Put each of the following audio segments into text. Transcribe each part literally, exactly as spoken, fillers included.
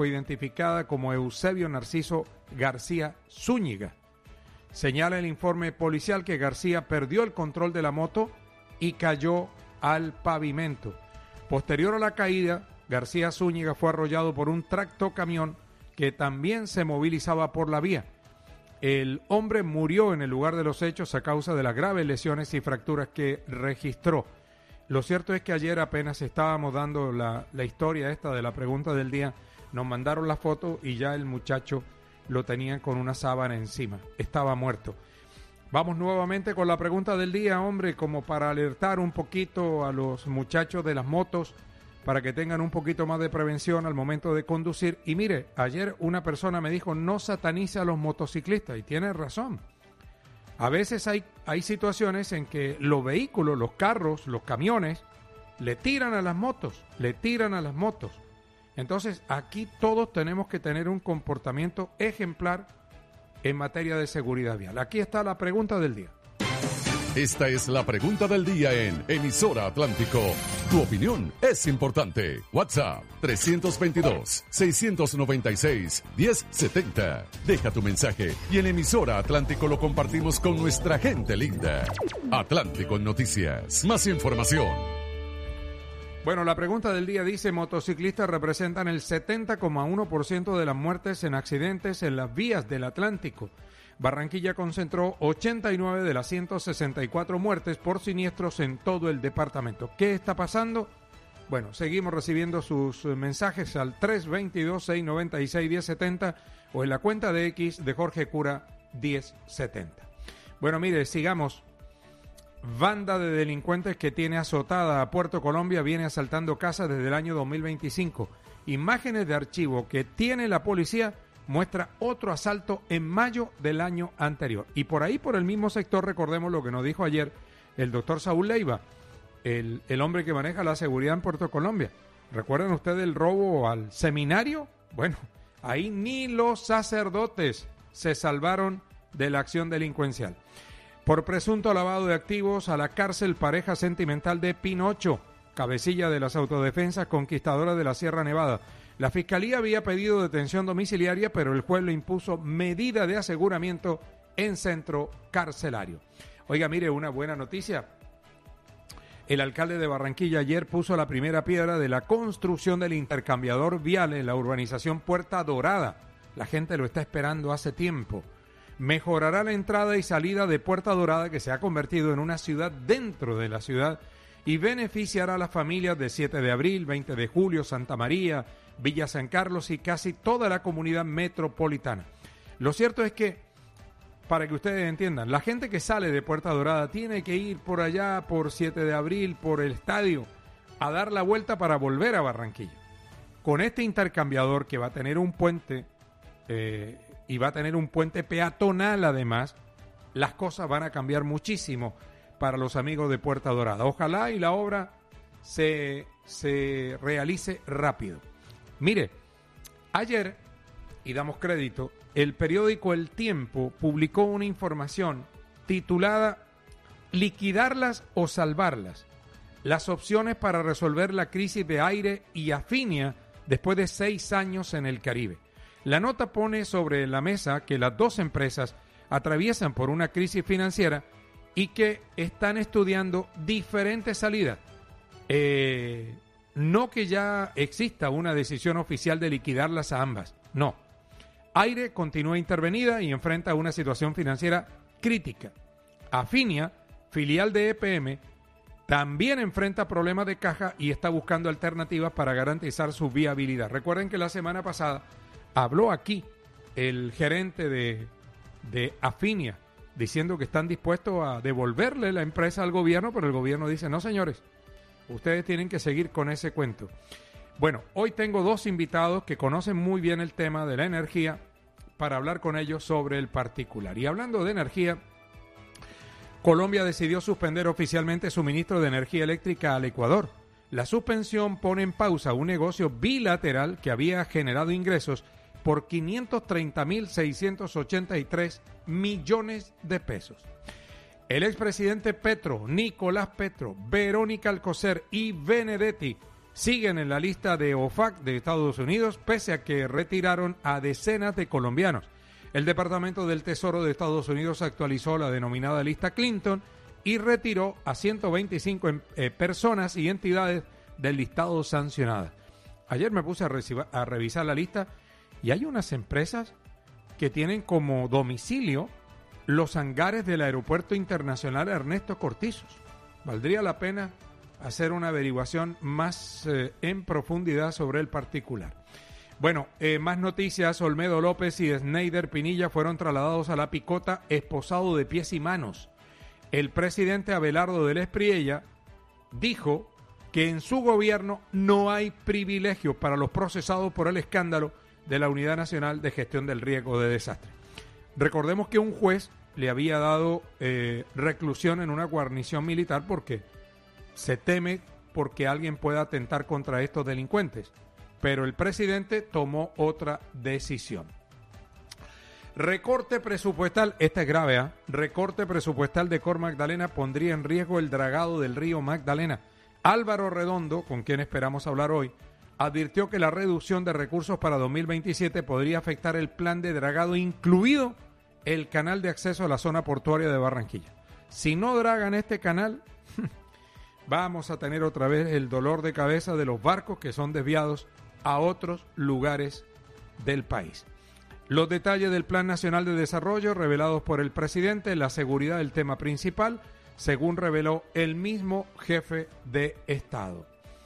identificada como Eusebio Narciso García Zúñiga. Señala el informe policial que García perdió el control de la moto y cayó al pavimento. Posterior a la caída, García Zúñiga fue arrollado por un tractocamión que también se movilizaba por la vía. El hombre murió en el lugar de los hechos a causa de las graves lesiones y fracturas que registró. Lo cierto es que ayer apenas estábamos dando la, la historia esta de la pregunta del día, nos mandaron la foto y ya el muchacho lo tenían con una sábana encima, estaba muerto. Vamos nuevamente con la pregunta del día, hombre, como para alertar un poquito a los muchachos de las motos, para que tengan un poquito más de prevención al momento de conducir. Y mire, ayer una persona me dijo, no satanice a los motociclistas, y tiene razón. A veces hay, hay situaciones en que los vehículos, los carros, los camiones, le tiran a las motos, le tiran a las motos. Entonces, aquí todos tenemos que tener un comportamiento ejemplar en materia de seguridad vial. Aquí está la pregunta del día. Esta es la pregunta del día en Emisora Atlántico. Tu opinión es importante. WhatsApp tres dos dos, seis nueve seis, uno cero siete cero. Deja tu mensaje y en Emisora Atlántico lo compartimos con nuestra gente linda. Atlántico en Noticias. Más información. Bueno, la pregunta del día dice, motociclistas representan el setenta coma uno por ciento de las muertes en accidentes en las vías del Atlántico. Barranquilla concentró ochenta y nueve de las ciento sesenta y cuatro muertes por siniestros en todo el departamento. ¿Qué está pasando? Bueno, seguimos recibiendo sus mensajes al tres dos dos, seis nueve seis, uno cero siete cero o en la cuenta de X de Jorge Cura diez setenta. Bueno, mire, sigamos. Banda de delincuentes que tiene azotada a Puerto Colombia viene asaltando casas desde el año dos mil veinticinco. Imágenes de archivo que tiene la policía muestra otro asalto en mayo del año anterior. Y por ahí, por el mismo sector, recordemos lo que nos dijo ayer el doctor Saúl Leiva, el, el hombre que maneja la seguridad en Puerto Colombia. ¿Recuerdan ustedes el robo al seminario? Bueno, ahí ni los sacerdotes se salvaron de la acción delincuencial. Por presunto lavado de activos, a la cárcel pareja sentimental de Pinocho, cabecilla de las autodefensas conquistadoras de la Sierra Nevada. La Fiscalía había pedido detención domiciliaria, pero el juez le impuso medida de aseguramiento en centro carcelario. Oiga, mire, una buena noticia. El alcalde de Barranquilla ayer puso la primera piedra de la construcción del intercambiador vial en la urbanización Puerta Dorada. La gente lo está esperando hace tiempo. Mejorará la entrada y salida de Puerta Dorada, que se ha convertido en una ciudad dentro de la ciudad, y beneficiará a las familias de siete de abril, veinte de julio, Santa María, Villa San Carlos y casi toda la comunidad metropolitana. Lo cierto es que, para que ustedes entiendan, la gente que sale de Puerta Dorada tiene que ir por allá, por siete de abril, por el estadio, a dar la vuelta para volver a Barranquilla. Con este intercambiador que va a tener un puente, eh, y va a tener un puente peatonal además, las cosas van a cambiar muchísimo para los amigos de Puerta Dorada. Ojalá y la obra se, se realice rápido. Mire, ayer, y damos crédito, el periódico El Tiempo publicó una información titulada «Liquidarlas o salvarlas. Las opciones para resolver la crisis de Aire y Afinia después de seis años en el Caribe». La nota pone sobre la mesa que las dos empresas atraviesan por una crisis financiera y que están estudiando diferentes salidas. Eh, no que ya exista una decisión oficial de liquidarlas a ambas, no. Aire continúa intervenida y enfrenta una situación financiera crítica. Afinia, filial de E P M, también enfrenta problemas de caja y está buscando alternativas para garantizar su viabilidad. Recuerden que la semana pasada habló aquí el gerente de, de Afinia diciendo que están dispuestos a devolverle la empresa al gobierno, pero el gobierno dice, no señores, ustedes tienen que seguir con ese cuento. Bueno, hoy tengo dos invitados que conocen muy bien el tema de la energía para hablar con ellos sobre el particular. Y hablando de energía, Colombia decidió suspender oficialmente suministro de energía eléctrica al Ecuador. La suspensión pone en pausa un negocio bilateral que había generado ingresos por quinientos treinta mil seiscientos ochenta y tres millones de pesos. El expresidente Petro, Nicolás Petro, Verónica Alcocer y Benedetti siguen en la lista de O F A C de Estados Unidos, pese a que retiraron a decenas de colombianos. El Departamento del Tesoro de Estados Unidos actualizó la denominada lista Clinton y retiró a ciento veinticinco eh, personas y entidades del listado sancionadas. Ayer me puse a, reciba, a revisar la lista y hay unas empresas que tienen como domicilio los hangares del Aeropuerto Internacional Ernesto Cortizos. Valdría la pena hacer una averiguación más eh, en profundidad sobre el particular. Bueno, eh, más noticias. Olmedo López y Sneider Pinilla fueron trasladados a la picota esposado de pies y manos. El presidente Abelardo del Espriella dijo que en su gobierno no hay privilegios para los procesados por el escándalo de la Unidad Nacional de Gestión del Riesgo de Desastre. Recordemos que un juez le había dado eh, reclusión en una guarnición militar porque se teme porque alguien pueda atentar contra estos delincuentes. Pero el presidente tomó otra decisión. Recorte presupuestal, esta es grave, ¿eh? Recorte presupuestal de Cor Magdalena pondría en riesgo el dragado del río Magdalena. Álvaro Redondo, con quien esperamos hablar hoy, advirtió que la reducción de recursos para dos mil veintisiete podría afectar el plan de dragado, incluido el canal de acceso a la zona portuaria de Barranquilla. Si no dragan este canal, vamos a tener otra vez el dolor de cabeza de los barcos que son desviados a otros lugares del país. Los detalles del Plan Nacional de Desarrollo revelados por el presidente, la seguridad del tema principal, según reveló el mismo jefe de Estado.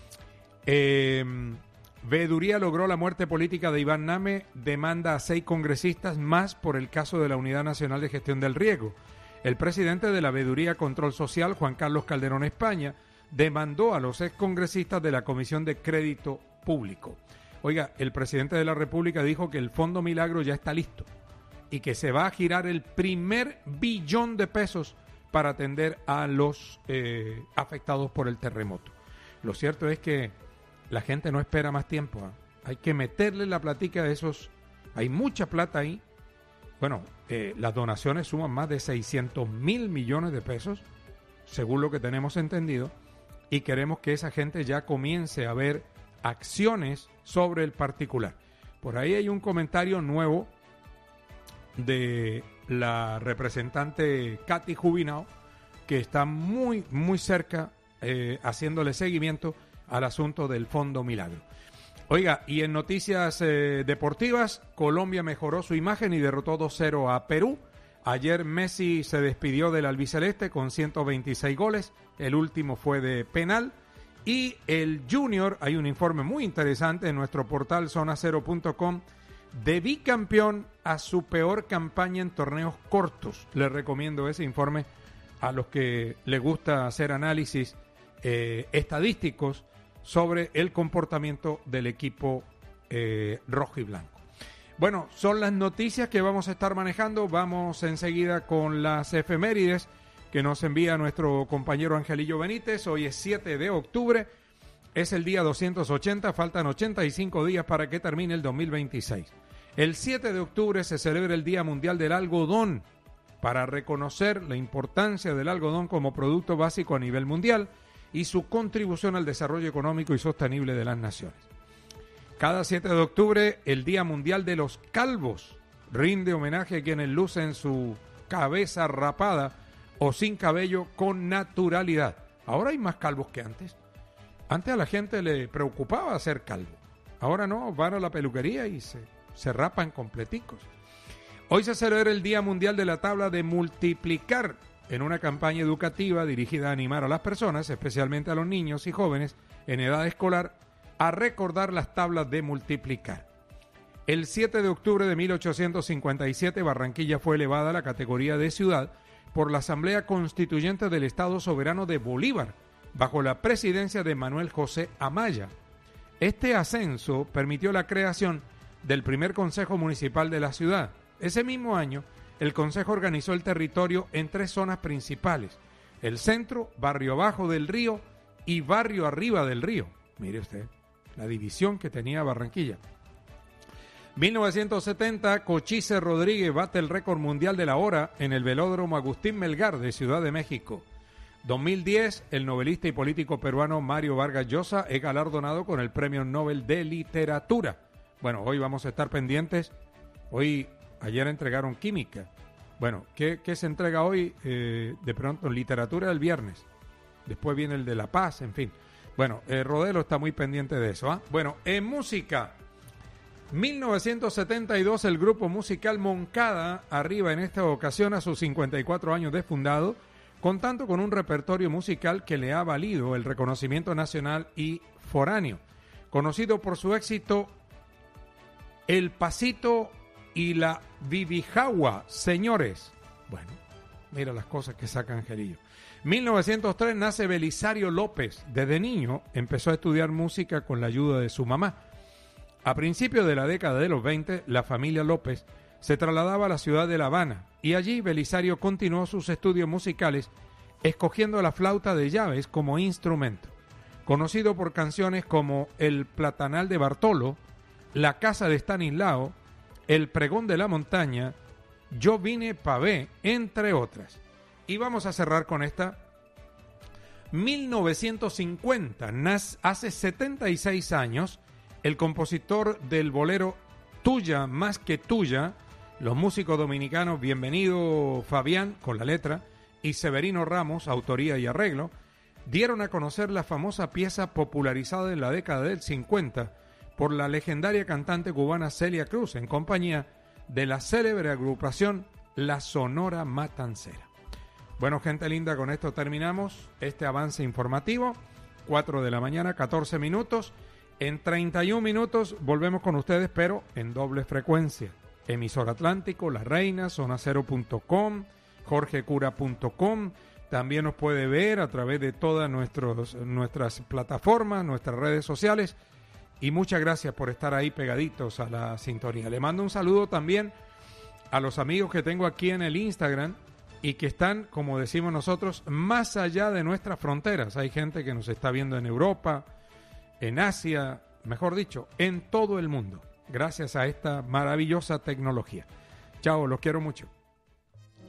Eh, Veeduría logró la muerte política de Iván Name, demanda a seis congresistas más por el caso de la Unidad Nacional de Gestión del Riesgo. El presidente de la Veeduría Control Social, Juan Carlos Calderón España, demandó a los excongresistas de la Comisión de Crédito Público. Oiga, el presidente de la República dijo que el Fondo Milagro ya está listo y que se va a girar el primer billón de pesos para atender a los eh, afectados por el terremoto. Lo cierto es que la gente no espera más tiempo, ¿eh? Hay que meterle la platica de esos. Hay mucha plata ahí. Bueno, eh, las donaciones suman más de seiscientos mil millones de pesos, según lo que tenemos entendido, y queremos que esa gente ya comience a ver acciones sobre el particular. Por ahí hay un comentario nuevo de la representante Katy Jubinao, que está muy, muy cerca eh, haciéndole seguimiento al asunto del Fondo Milagro. Oiga, y en noticias eh, deportivas, Colombia mejoró su imagen y derrotó dos cero a Perú. Ayer Messi se despidió del albiceleste con ciento veintiséis goles, el último fue de penal. Y el Junior, hay un informe muy interesante en nuestro portal zona cero punto com, de bicampeón a su peor campaña en torneos cortos. Les recomiendo ese informe a los que les gusta hacer análisis eh, estadísticos sobre el comportamiento del equipo eh, rojo y blanco. Bueno, son las noticias que vamos a estar manejando. Vamos enseguida con las efemérides que nos envía nuestro compañero Angelillo Benítez. Hoy es siete de octubre, es el día doscientos ochenta, faltan ochenta y cinco días para que termine el dos mil veintiséis. El siete de octubre se celebra el Día Mundial del Algodón, para reconocer la importancia del algodón como producto básico a nivel mundial y su contribución al desarrollo económico y sostenible de las naciones. Cada siete de octubre, el Día Mundial de los Calvos rinde homenaje a quienes lucen su cabeza rapada o sin cabello con naturalidad. Ahora hay más calvos que antes. Antes a la gente le preocupaba ser calvo. Ahora no, van a la peluquería y se, se rapan completicos. Hoy se celebra el Día Mundial de la Tabla de Multiplicar, en una campaña educativa dirigida a animar a las personas, especialmente a los niños y jóvenes en edad escolar, a recordar las tablas de multiplicar. El siete de octubre de mil ochocientos cincuenta y siete, Barranquilla fue elevada a la categoría de ciudad por la Asamblea Constituyente del Estado Soberano de Bolívar, bajo la presidencia de Manuel José Amaya. Este ascenso permitió la creación del primer Consejo Municipal de la ciudad. Ese mismo año, el Consejo organizó el territorio en tres zonas principales: el centro, barrio abajo del río y barrio arriba del río. Mire usted, la división que tenía Barranquilla. mil novecientos setenta, Cochise Rodríguez bate el récord mundial de la hora en el velódromo Agustín Melgar de Ciudad de México. dos mil diez, el novelista y político peruano Mario Vargas Llosa es galardonado con el Premio Nobel de Literatura. Bueno, hoy vamos a estar pendientes. Hoy, ayer entregaron química. Bueno, ¿qué, qué se entrega hoy? Eh, de pronto, literatura el viernes. Después viene el de La Paz, en fin. Bueno, eh, Rodelo está muy pendiente de eso. ¿eh? Bueno, en música, mil novecientos setenta y dos, el grupo musical Moncada arriba en esta ocasión a sus cincuenta y cuatro años de fundado, contando con un repertorio musical que le ha valido el reconocimiento nacional y foráneo. Conocido por su éxito El Pasito y la Vivijagua, señores. Bueno, mira las cosas que saca Angelillo. mil novecientos tres nace Belisario López. Desde niño empezó a estudiar música con la ayuda de su mamá. A principios de la década de los veinte, la familia López se trasladaba a la ciudad de La Habana y allí Belisario continuó sus estudios musicales escogiendo la flauta de llaves como instrumento. Conocido por canciones como El Platanal de Bartolo, La Casa de Estanislao, El Pregón de la Montaña, Yo Vine pa' Ver, entre otras. Y vamos a cerrar con esta. mil novecientos cincuenta, nace, hace setenta y seis años, el compositor del bolero Tuya más que tuya, los músicos dominicanos Bienvenido Fabián, con la letra, y Severino Ramos, autoría y arreglo, dieron a conocer la famosa pieza popularizada en la década del cincuenta por la legendaria cantante cubana Celia Cruz, en compañía de la célebre agrupación La Sonora Matancera. Bueno, gente linda, con esto terminamos este avance informativo. cuatro de la mañana, catorce minutos. En treinta y un minutos volvemos con ustedes, pero en doble frecuencia. Emisora Atlántico, La Reina, zona cero punto com, jorge cura punto com. También nos puede ver a través de todas nuestros, nuestras plataformas, nuestras redes sociales. Y muchas gracias por estar ahí pegaditos a la sintonía. Le mando un saludo también a los amigos que tengo aquí en el Instagram y que están, como decimos nosotros, más allá de nuestras fronteras. Hay gente que nos está viendo en Europa, en Asia, mejor dicho, en todo el mundo, gracias a esta maravillosa tecnología. Chao, los quiero mucho.